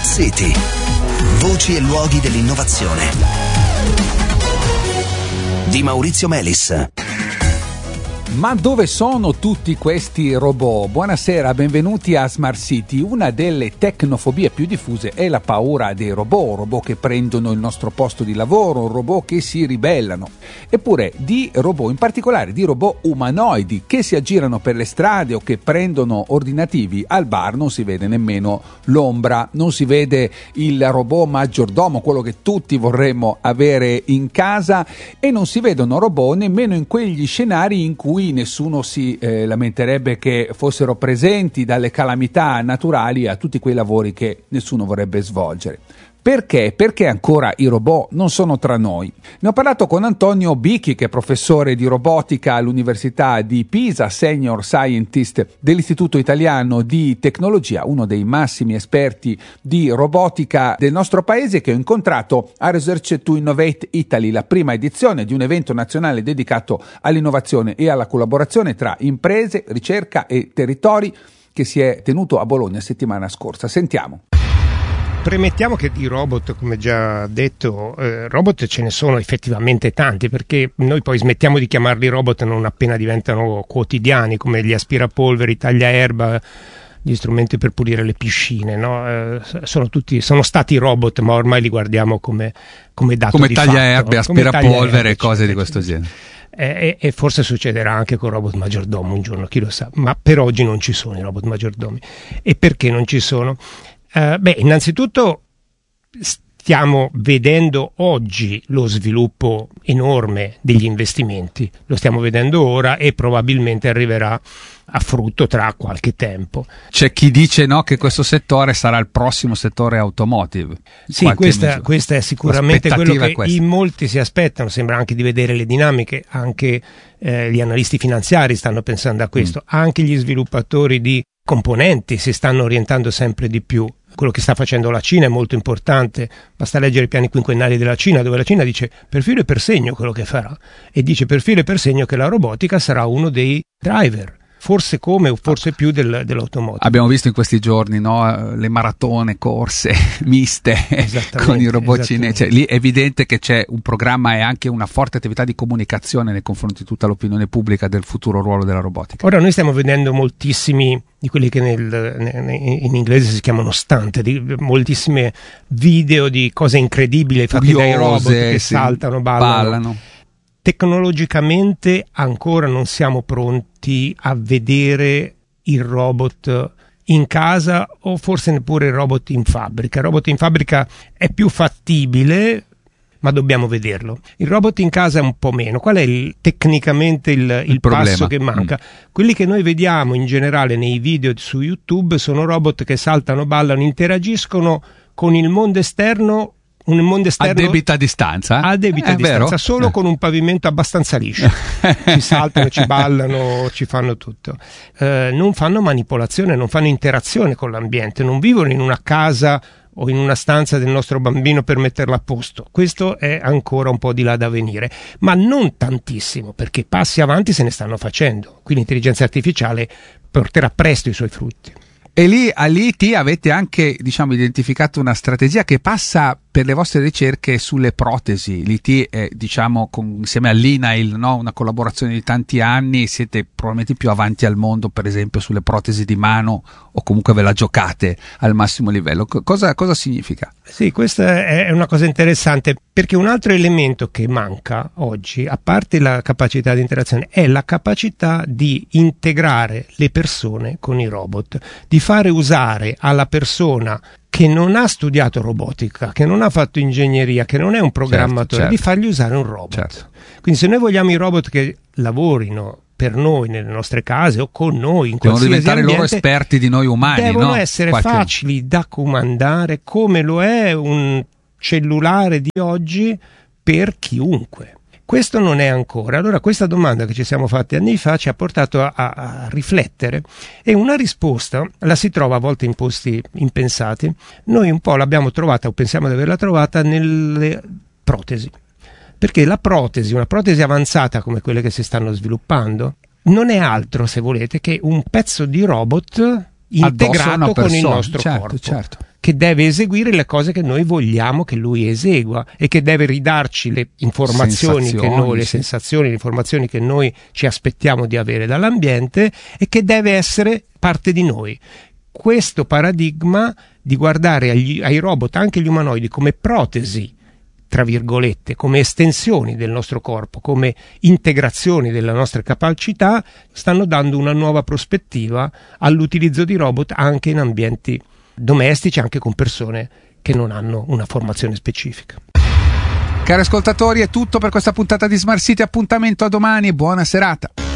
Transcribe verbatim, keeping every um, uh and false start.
Smart City. Voci e luoghi dell'innovazione. Di Maurizio Melis. Ma dove sono tutti questi robot? Buonasera, benvenuti a Smart City. Una delle tecnofobie più diffuse è la paura dei robot, robot che prendono il nostro posto di lavoro, robot che si ribellano. Eppure di robot, in particolare di robot umanoidi che si aggirano per le strade o che prendono ordinativi, al bar non si vede nemmeno l'ombra, non si vede il robot maggiordomo, quello che tutti vorremmo avere in casa, e non si vedono robot nemmeno in quegli scenari in cui nessuno si eh, lamenterebbe che fossero presenti, dalle calamità naturali a tutti quei lavori che nessuno vorrebbe svolgere. Perché? Perché ancora i robot non sono tra noi? Ne ho parlato con Antonio Bicchi, che è professore di robotica all'Università di Pisa, senior scientist dell'Istituto Italiano di Tecnologia, uno dei massimi esperti di robotica del nostro paese, che ho incontrato a Research to Innovate Italy, la prima edizione di un evento nazionale dedicato all'innovazione e alla collaborazione tra imprese, ricerca e territori, che si è tenuto a Bologna settimana scorsa. Sentiamo. Premettiamo che di robot, come già detto, eh, robot ce ne sono effettivamente tanti, perché noi poi smettiamo di chiamarli robot non appena diventano quotidiani, come gli aspirapolveri, tagliaerba, gli strumenti per pulire le piscine, no? Eh, sono tutti, sono stati robot, ma ormai li guardiamo come, come dato come di tagliaerbe, fatto, aspirapolvere e cose di questo genere. E, e forse succederà anche con robot maggiordomo un giorno, chi lo sa, ma per oggi non ci sono i robot maggiordomi. E perché non ci sono? Uh, beh, innanzitutto stiamo vedendo oggi lo sviluppo enorme degli investimenti, lo stiamo vedendo ora e probabilmente arriverà a frutto tra qualche tempo. C'è chi dice no, che questo settore sarà il prossimo settore automotive. Sì, questa, questa è sicuramente quello che in molti si aspettano, sembra anche di vedere le dinamiche, anche eh, gli analisti finanziari stanno pensando a questo, mm. anche gli sviluppatori di componenti si stanno orientando sempre di più. Quello che sta facendo la Cina è molto importante, basta leggere i piani quinquennali della Cina, dove la Cina dice per filo e per segno quello che farà, e dice per filo e per segno che la robotica sarà uno dei driver, forse come o forse più del, dell'automotive. Abbiamo visto in questi giorni, no, le maratone, corse miste con i robot cinesi. Cioè, lì è evidente che c'è un programma e anche una forte attività di comunicazione nei confronti di tutta l'opinione pubblica del futuro ruolo della robotica. Ora noi stiamo vedendo moltissimi di quelli che nel, in inglese si chiamano stunt, di moltissime video di cose incredibili fatti dai robot che sì, saltano, ballano. ballano. Tecnologicamente ancora non siamo pronti a vedere il robot in casa o forse neppure il robot in fabbrica. Il robot in fabbrica è più fattibile, ma dobbiamo vederlo. Il robot in casa è un po' meno. Qual è il, tecnicamente il, il, il passo che manca? Mm. Quelli che noi vediamo in generale nei video su YouTube sono robot che saltano, ballano, interagiscono con il mondo esterno, un mondo esterno a debita distanza. A debita eh, distanza, vero? solo eh. con un pavimento abbastanza liscio. Ci saltano, ci ballano, ci fanno tutto. Eh, non fanno manipolazione, non fanno interazione con l'ambiente, non vivono in una casa o in una stanza del nostro bambino per metterla a posto. Questo è ancora un po' di là da venire, ma non tantissimo, perché passi avanti se ne stanno facendo. Quindi l'intelligenza artificiale porterà presto i suoi frutti. E lì all'I T avete anche, diciamo, identificato una strategia che passa per le vostre ricerche sulle protesi. L'I T è, diciamo, con, insieme all'I N A I L, no? Una collaborazione di tanti anni, siete probabilmente più avanti al mondo, per esempio sulle protesi di mano, o comunque ve la giocate al massimo livello. Cosa, cosa significa? Sì, questa è una cosa interessante, perché un altro elemento che manca oggi, a parte la capacità di interazione, è la capacità di integrare le persone con i robot, di fare usare alla persona che non ha studiato robotica, che non ha fatto ingegneria, che non è un programmatore, certo, certo. di fargli usare un robot. Certo. Quindi se noi vogliamo i robot che lavorino per noi nelle nostre case o con noi in devono qualsiasi diventare ambiente, loro esperti di noi umani, devono no? essere Qualche... facili da comandare, come lo è un cellulare di oggi per chiunque. Questo non è ancora. Allora questa domanda che ci siamo fatti anni fa ci ha portato a, a riflettere, e una risposta la si trova a volte in posti impensati. Noi un po' l'abbiamo trovata, o pensiamo di averla trovata, nelle protesi. Perché la protesi, una protesi avanzata come quelle che si stanno sviluppando, non è altro, se volete, che un pezzo di robot integrato con il nostro certo, corpo. Certo. che deve eseguire le cose che noi vogliamo che lui esegua e che deve ridarci le informazioni, sensazioni, che noi, le sì. sensazioni, le informazioni che noi ci aspettiamo di avere dall'ambiente e che deve essere parte di noi. Questo paradigma di guardare agli, ai robot, anche gli umanoidi, come protesi, tra virgolette, come estensioni del nostro corpo, come integrazioni delle nostre capacità, stanno dando una nuova prospettiva all'utilizzo di robot anche in ambienti domestici, anche con persone che non hanno una formazione specifica. Cari ascoltatori, è tutto per questa puntata di Smart City. Appuntamento a domani e buona serata.